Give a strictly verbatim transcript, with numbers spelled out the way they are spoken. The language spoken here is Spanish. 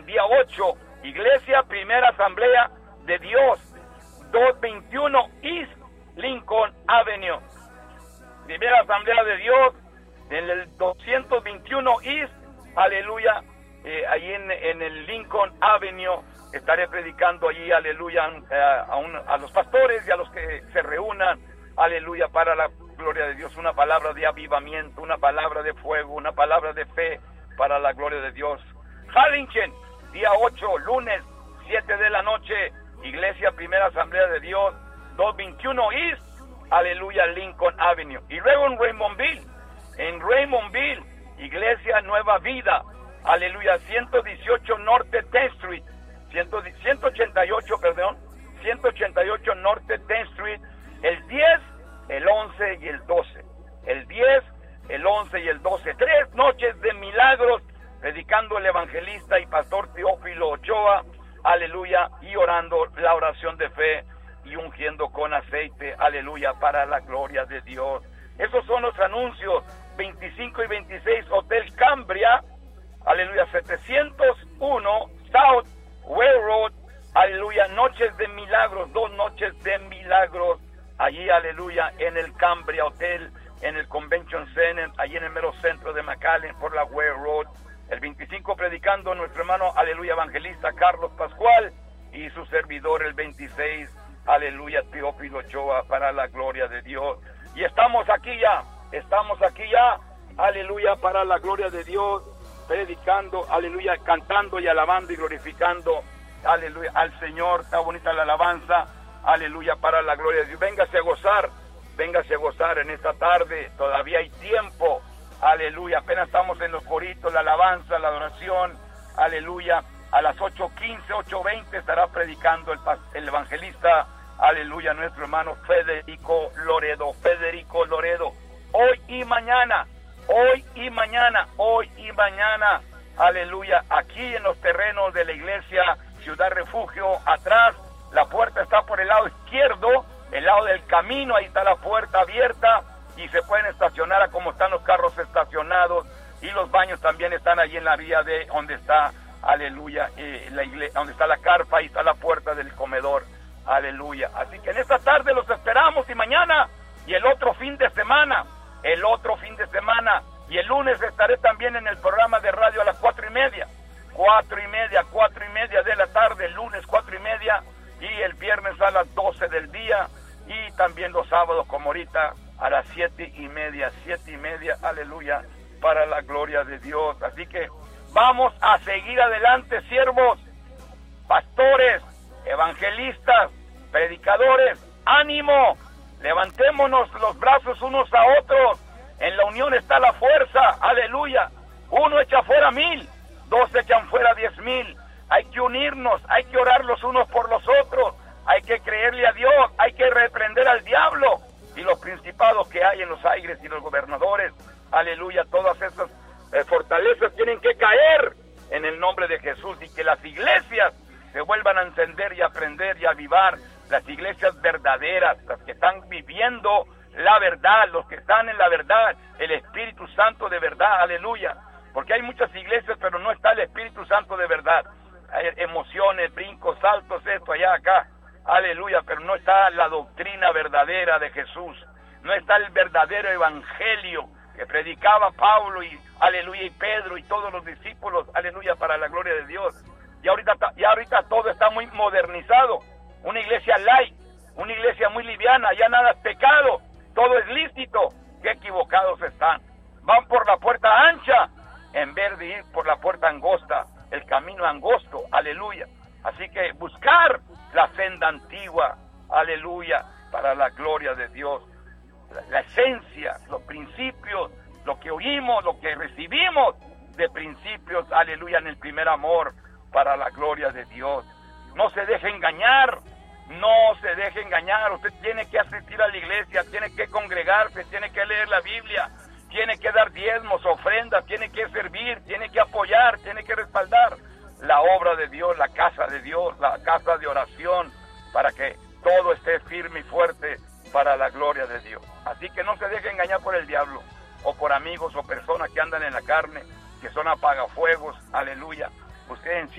día ocho, Iglesia Primera Asamblea de Dios, doscientos veintiuno East Lincoln Avenue. Primera Asamblea de Dios, en el doscientos veintiuno East, aleluya, eh, ahí en, en el Lincoln Avenue. Estaré predicando allí, aleluya, a, a, un, a los pastores y a los que se reúnan, aleluya, para la gloria de Dios, una palabra de avivamiento, una palabra de fuego, una palabra de fe para la gloria de Dios. Harlingen, día ocho, lunes, siete de la noche, Iglesia Primera Asamblea de Dios, doscientos veintiuno East, aleluya, Lincoln Avenue. Y luego en Raymondville, en Raymondville, Iglesia Nueva Vida, aleluya, ciento dieciocho Norte tenth Street, ciento ochenta y ocho, perdón, ciento ochenta y ocho Norte tenth Street, el diez, el once y el doce. El diez, el once y el doce. Tres noches de milagros, predicando el evangelista y pastor Teófilo Ochoa, aleluya, y orando la oración de fe y ungiendo con aceite, aleluya, para la gloria de Dios. Esos son los anuncios. Veinticinco y veintiséis, Hotel Cambria, aleluya, setecientos uno South Railroad, aleluya, noches de milagros, dos noches de milagros, allí, aleluya, en el Cambria Hotel, en el Convention Center, allí en el mero centro de McAllen, por la Railroad. El veinticinco predicando nuestro hermano, aleluya, evangelista Carlos Pascual, y su servidor el veintiséis, aleluya, Teófilo Ochoa, para la gloria de Dios. Y estamos aquí ya, estamos aquí ya, aleluya, para la gloria de Dios, predicando, aleluya, cantando y alabando y glorificando, aleluya, al Señor. Está bonita la alabanza, aleluya, para la gloria de Dios. Véngase a gozar, véngase a gozar en esta tarde, todavía hay tiempo, aleluya, apenas estamos en los coritos, la alabanza, la adoración, aleluya. A las ocho quince, ocho veinte estará predicando el, el evangelista, aleluya, nuestro hermano Federico Loredo, Federico Loredo, hoy y mañana, hoy y mañana, hoy y mañana, aleluya, aquí en los terrenos de la iglesia Ciudad Refugio, atrás, la puerta está por el lado izquierdo, el lado del camino, ahí está la puerta abierta, y se pueden estacionar a como están los carros estacionados, y los baños también están ahí en la vía de donde está, aleluya, eh, la iglesia, donde está la carpa, ahí está la puerta del comedor, aleluya. Así que en esta tarde los esperamos, y mañana, y el otro fin de semana, el otro fin de semana, y el lunes estaré también en el programa de radio a las cuatro y media, cuatro y media, cuatro y media de la tarde, el lunes cuatro y media, y el viernes a las doce del día, y también los sábados como ahorita a las siete y media, siete y media, aleluya, para la gloria de Dios. Así que vamos a seguir adelante, siervos, pastores, evangelistas, predicadores, ánimo, levantémonos los brazos unos a otros, en la unión está la fuerza, aleluya, uno echa fuera mil, dos echan fuera diez mil, hay que unirnos, hay que orar los unos por los otros, hay que creerle a Dios, hay que reprender al diablo y los principados que hay en los aires y los gobernadores, aleluya, todas esas eh, fortalezas tienen que caer en el nombre de Jesús, y que las iglesias se vuelvan a encender y a aprender y a avivar, las iglesias verdaderas, las que están viviendo la verdad, los que están en la verdad, el Espíritu Santo de verdad, aleluya, porque hay muchas iglesias pero no está el Espíritu Santo de verdad, hay emociones, brincos, saltos, esto, allá, acá, aleluya, pero no está la doctrina verdadera de Jesús, no está el verdadero evangelio que predicaba Pablo y aleluya y Pedro y todos los discípulos, aleluya, para la gloria de Dios. Y ahorita, y ahorita todo está muy modernizado, una iglesia light, una iglesia muy liviana, ya nada es pecado, todo es lícito. Qué equivocados están, van por la puerta ancha en vez de ir por la puerta angosta, el camino angosto, aleluya. Así que buscar la senda antigua, aleluya, para la gloria de Dios, la, la esencia, los principios, lo que oímos, lo que recibimos de principios, aleluya, en el primer amor, para la gloria de Dios. No se deje engañar, no se deje engañar. Usted tiene que asistir a la iglesia, tiene que congregarse, tiene que leer la Biblia, tiene que dar diezmos, ofrendas, tiene que servir, tiene que apoyar, tiene que respaldar la obra de Dios, la casa de Dios, la casa de oración, para que todo esté firme y fuerte para la gloria de Dios. Así que no se deje engañar por el diablo, o por amigos o personas que andan en la carne, que son apagafuegos, aleluya. Usted en sí